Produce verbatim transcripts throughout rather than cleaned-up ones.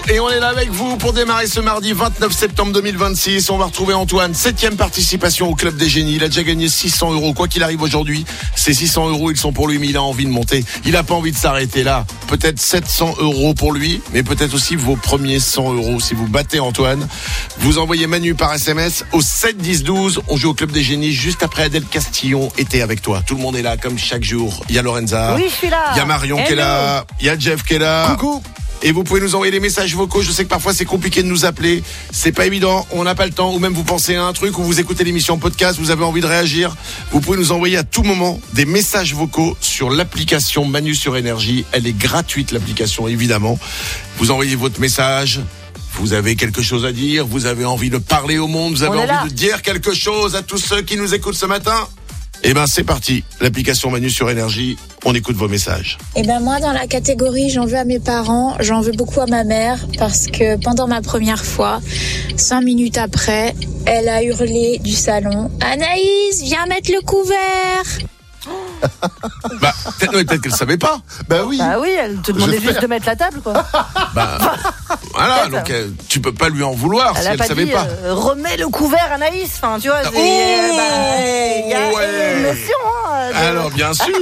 et on est là avec vous pour démarrer ce mardi vingt-neuf septembre deux mille vingt-six. On va retrouver Antoine, septième participation au Club des Génies. Il a déjà gagné six cents euros. Quoi qu'il arrive aujourd'hui, ces six cents euros, ils sont pour lui, mais il a envie de monter. Il n'a pas envie de s'arrêter là. Peut-être sept cents euros pour lui, mais peut-être aussi vos premiers cent euros. Si vous battez Antoine, vous envoyez Manu par S M S au sept dix douze. On joue au Club des Génies juste après Adèle Castillon était avec toi. Tout le monde est là comme chaque jour. Il y a Lorenza. Oui, je suis là. Il y a Marion Hello. qui est là. Il y a Jeff qui est là. Coucou. Et vous pouvez nous envoyer des messages vocaux. Je sais que parfois c'est compliqué de nous appeler. C'est pas évident. On n'a pas le temps. Ou même vous pensez à un truc ou vous écoutez l'émission podcast. Vous avez envie de réagir. Vous pouvez nous envoyer à tout moment des messages vocaux sur l'application Manu sur Énergie. Elle est gratuite, l'application, évidemment. Vous envoyez votre message. Vous avez quelque chose à dire. Vous avez envie de parler au monde. Vous avez envie là. de dire quelque chose à tous ceux qui nous écoutent ce matin. Eh ben c'est parti, l'application Manu sur Énergie, on écoute vos messages. Eh ben moi dans la catégorie j'en veux à mes parents, j'en veux beaucoup à ma mère parce que pendant ma première fois, cinq minutes après, elle a hurlé du salon « Anaïs, viens mettre le couvert !» Bah peut-être, non, peut-être qu'elle savait pas. Bah oui. Bah oui, elle te demandait J'espère. juste de mettre la table, quoi. Bah voilà, donc euh, tu peux pas lui en vouloir Elle si a elle pas savait dit, pas. euh, remets le couvert, Anaïs. Enfin, tu vois, c'est, Oh, euh, bah, il y a ouais. une notion, hein. de- Alors bien sûr,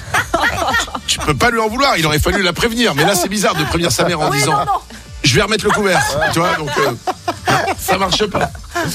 tu peux pas lui en vouloir. Il aurait fallu la prévenir, mais là c'est bizarre de prévenir sa mère en Oui, disant non, non. je vais remettre le couvert. Tu vois, donc euh, ça marche pas.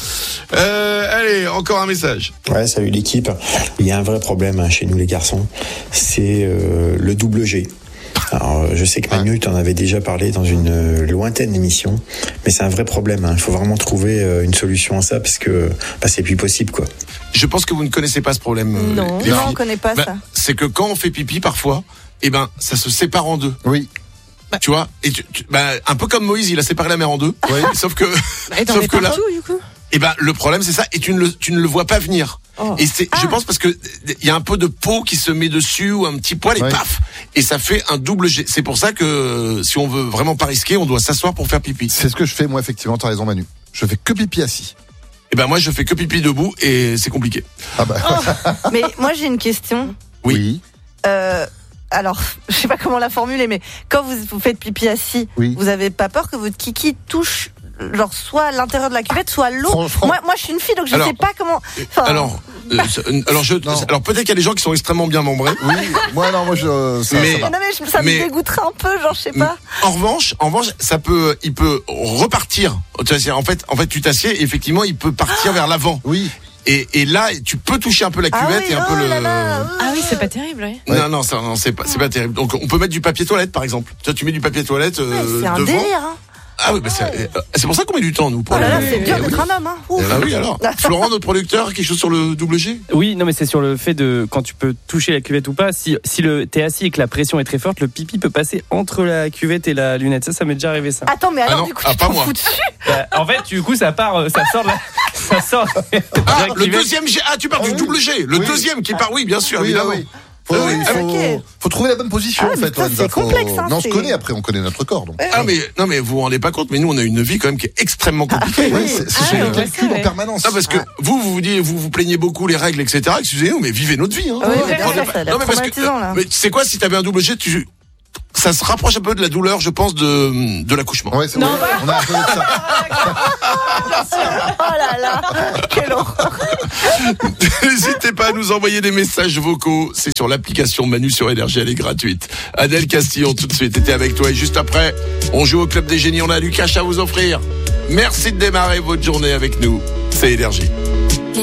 Euh, allez, encore un message. Ouais, salut l'équipe. Il y a un vrai problème hein, chez nous les garçons, c'est euh, le double G. Alors, je sais que Manu t'en avait déjà parlé dans une euh, lointaine émission, mais c'est un vrai problème. Il hein. faut vraiment trouver euh, une solution à ça parce que bah, c'est plus possible, quoi. Je pense que vous ne connaissez pas ce problème. euh, Non, les non, filles. on connaît pas Bah, ça. C'est que quand on fait pipi parfois, eh ben ça se sépare en deux. Oui. Tu vois, et tu, tu- bah, un peu comme Moïse, il a séparé la mer en deux. Oui. Sauf que, Et t'en sauf mets que là, partout, du coup. et ben le problème c'est ça, et tu ne le, tu ne le vois pas venir. Oh. Et c'est, je pense parce que il y a un peu de peau qui se met dessus ou un petit poil et Ouais. paf, et ça fait un double G. C'est pour ça que si on veut vraiment pas risquer, on doit s'asseoir pour faire pipi. C'est ce que je fais, moi, effectivement, t'as raison, Manu. Je fais que pipi assis. Et ben moi je fais que pipi debout et c'est compliqué. Ah bah, Mais moi, j'ai une question. Oui. Euh, alors, je sais pas comment la formuler, mais quand vous, vous faites pipi assis, Oui. vous avez pas peur que votre kiki touche, genre, soit à l'intérieur de la cuvette, soit à l'eau? Franchement. Moi, moi, je suis une fille, donc je Alors, sais pas comment. Enfin, Alors, euh, ça- alors je, Non. alors peut-être qu'il y a des gens qui sont extrêmement bien membrés. oui. Moi, non, moi, je. Ça, Mais- ça va. non, mais je- ça mais- me dégoûterait un peu, genre, je sais pas. En revanche, en revanche, ça peut, il peut repartir. Tu vois, c'est- En fait, en fait, tu t'assieds et effectivement, il peut partir vers l'avant. Oui. Et, et là, tu peux toucher un peu la Ah cuvette oui, et un peu oh le. là là, Ah oui, c'est pas terrible, oui. Ouais. Non, non, ça, non, c'est pas, c'est pas terrible. Donc, on peut mettre du papier toilette, par exemple. Toi, tu mets du papier toilette euh, ouais, c'est un devant. délire, hein. Ah oui, bah c'est, euh, c'est pour ça qu'on met du temps, nous. Pour Oh là là, le- c'est dur Eh oui. d'être un homme, hein. Ouf. Ah oui, alors. Florent, notre producteur, quelque chose sur le double G? Oui, non, mais c'est sur le fait de quand tu peux toucher la cuvette ou pas. Si, si le, t'es assis et que la pression est très forte, le pipi peut passer entre la cuvette et la lunette. Ça, ça m'est déjà arrivé, ça. Attends, mais Ah alors, non, du coup, ah, tu pas t'en moi. fous dessus? Bah, en fait, du coup, ça part, euh, ça sort de la, ça sort. de Ah, la le cuvette. deuxième G. Ah, tu parles du oui. double G. Le Oui. deuxième qui part, oui, bien sûr, Oui, ah évidemment. oui. Faut, Ah oui, il ah, faut, ok. faut trouver la bonne position, Ah, en mais fait. putain, Lorenza, c'est faut- complexe, hein, non, on se c'est- connaît après, on connaît notre corps. Donc. Ah, mais, non, mais vous vous rendez pas compte, mais nous, on a une vie quand même qui est extrêmement compliquée. Oui, c'est c'est Ah, sur le ouais, calcul ouais. en permanence. Non, parce que vous, vous vous dites, vous vous plaignez beaucoup les règles, et cetera. Excusez-nous, mais vivez notre vie. Hein. Ah oui, Vous mais bien prenez sûr, pas- ça a l'air Non, mais parce que, traumatisant, là. mais tu sais quoi, si t'avais un double G, tu, ça se rapproche un peu de la douleur, je pense, de, de l'accouchement. Ouais, c'est Non, vrai. On a un peu de ça. Oh là là, quelle horreur. N'hésitez pas à nous envoyer des messages vocaux. C'est sur l'application Manu sur Énergie, elle est gratuite. Adèle Castillon, tout de suite, était avec toi. Et juste après, on joue au Club des Génies. On a du cash à vous offrir. Merci de démarrer votre journée avec nous. C'est Énergie.